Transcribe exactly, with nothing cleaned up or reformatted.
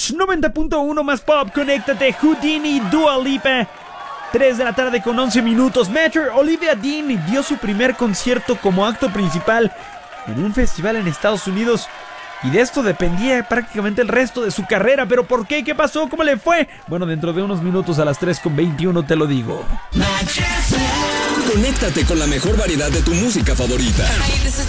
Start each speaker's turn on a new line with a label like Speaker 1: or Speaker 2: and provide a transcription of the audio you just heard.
Speaker 1: Rush noventa punto uno más pop. Conéctate, Houdini, Dua Lipa. tres de la tarde con once minutos. Metro, Olivia Dean dio su primer concierto como acto principal en un festival en Estados Unidos. Y de esto dependía prácticamente el resto de su carrera. ¿Pero por qué? ¿Qué pasó? ¿Cómo le fue? Bueno, dentro de unos minutos a las tres con veintiuno te lo digo.
Speaker 2: Conéctate con la mejor variedad de tu música favorita.
Speaker 3: Hey, this is